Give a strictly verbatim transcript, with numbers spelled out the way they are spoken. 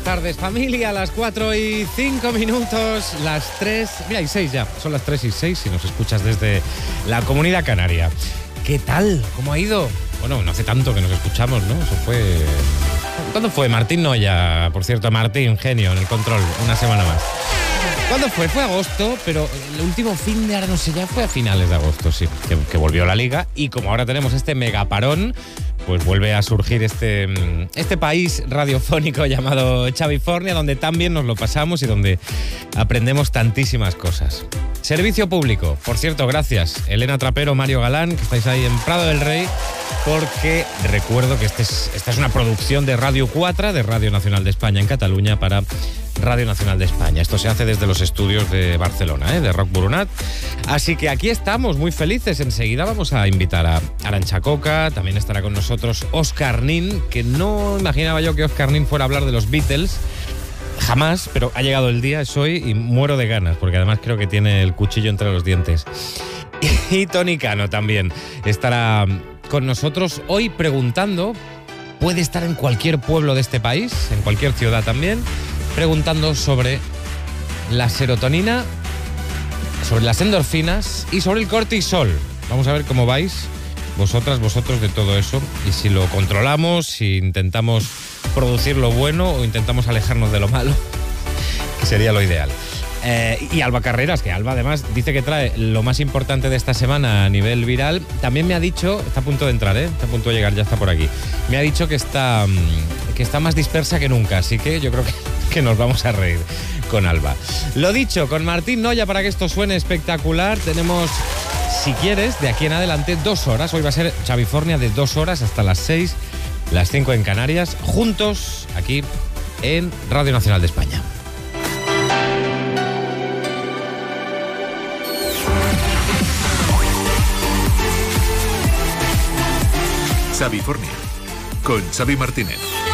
tardes, familia, a las cuatro y cinco minutos, las tres, mira, y seis ya, son las tres y seis si nos escuchas desde la Comunidad Canaria. ¿Qué tal? ¿Cómo ha ido? Bueno, no hace tanto que nos escuchamos, ¿no? Eso fue... ¿Cuándo fue? Martín Noya, por cierto, Martín, genio, en el control, una semana más. ¿Cuándo fue? Fue agosto, pero el último fin de, ahora no sé, ya fue a finales de agosto, sí, que, que volvió la Liga, y como ahora tenemos este megaparón, pues vuelve a surgir este, este país radiofónico llamado Chavifornia, donde también nos lo pasamos y donde aprendemos tantísimas cosas. Servicio público, por cierto, gracias Elena Trapero, Mario Galán, que estáis ahí en Prado del Rey, porque recuerdo que este es, esta es una producción de Radio cuatro, de Radio Nacional de España en Cataluña, para Radio Nacional de España. Esto se hace desde los estudios de Barcelona, ¿eh? de Rock Burunat. Así que aquí estamos, muy felices. Enseguida vamos a invitar a Arantxa Coca, también estará con nosotros Óscar Nin, que no imaginaba yo que Óscar Nin fuera a hablar de los Beatles. Jamás, pero ha llegado el día, es hoy, y muero de ganas, porque además creo que tiene el cuchillo entre los dientes. Y Toni Cano también estará con nosotros hoy preguntando, puede estar en cualquier pueblo de este país, en cualquier ciudad también, preguntando sobre la serotonina, sobre las endorfinas y sobre el cortisol. Vamos a ver cómo vais vosotras, vosotros de todo eso, y si lo controlamos, si intentamos producir lo bueno o intentamos alejarnos de lo malo, que sería lo ideal. Eh, y Alba Carreras, que Alba además dice que trae lo más importante de esta semana a nivel viral. También me ha dicho, está a punto de entrar, ¿eh? está a punto de llegar, ya está por aquí. Me ha dicho que está, que está más dispersa que nunca, así que yo creo que, que nos vamos a reír con Alba. Lo dicho, con Martín Noya, para que esto suene espectacular, tenemos, si quieres, de aquí en adelante dos horas. Hoy va a ser Chavifornia de dos horas hasta las seis, las cinco en Canarias, juntos aquí en Radio Nacional de España. Chavifornia, con Xavi Martínez.